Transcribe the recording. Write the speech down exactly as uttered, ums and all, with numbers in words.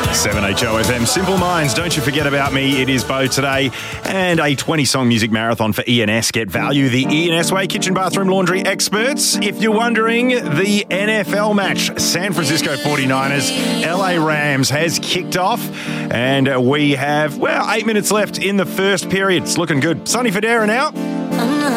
seven H O F M. Simple Minds, don't you forget about me. It is Bo today. And a twenty-song music marathon for E N S. Get value the E N S way. Kitchen, bathroom, laundry experts. If you're wondering, the N F L match, San Francisco forty-niners, L A Rams, has kicked off. And we have, well, eight minutes left in the first period. It's looking good. Sonny Fodera now.